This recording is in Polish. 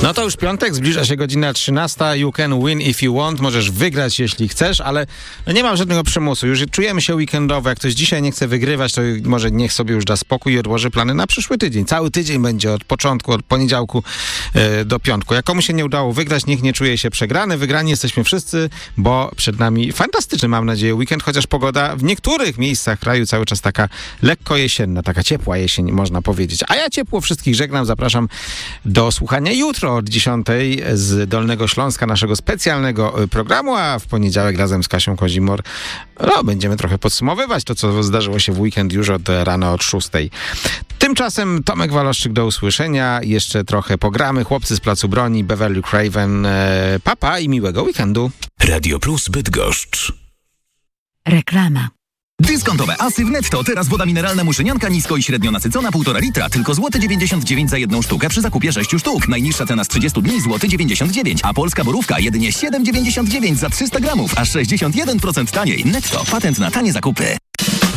No to już piątek, zbliża się godzina 13. You can win if you want. Możesz wygrać, jeśli chcesz, ale nie mam żadnego przymusu. Już czujemy się weekendowo. Jak ktoś dzisiaj nie chce wygrywać, to może niech sobie już da spokój i odłoży plany na przyszły tydzień. Cały tydzień będzie od początku, od poniedziałku do piątku. Jak komuś się nie udało wygrać, niech nie czuje się przegrany. Wygrani jesteśmy wszyscy, bo przed nami fantastyczny, mam nadzieję, weekend, chociaż pogoda w niektórych miejscach kraju cały czas taka lekko jesienna, taka ciepła jesień, można powiedzieć. A ja ciepło wszystkich żegnam. Zapraszam do słuchania jutro od 10 z Dolnego Śląska, naszego specjalnego programu, a w poniedziałek razem z Kasią Kozimor będziemy trochę podsumowywać to, co zdarzyło się w weekend już od rana od 6. Tymczasem Tomek Waloszczyk, do usłyszenia. Jeszcze trochę pogramy. Chłopcy z Placu Broni, Beverly Craven, papa i miłego weekendu. Radio Plus Bydgoszcz. Reklama. Dyskontowe asy w Netto. Teraz woda mineralna Muszynianka nisko i średnio nasycona 1,5 litra. Tylko złoty 99 za jedną sztukę przy zakupie 6 sztuk. Najniższa cena z 30 dni złoty 99, a polska borówka jedynie 7,99 za 300 gramów, aż 61% taniej. Netto. Patent na tanie zakupy.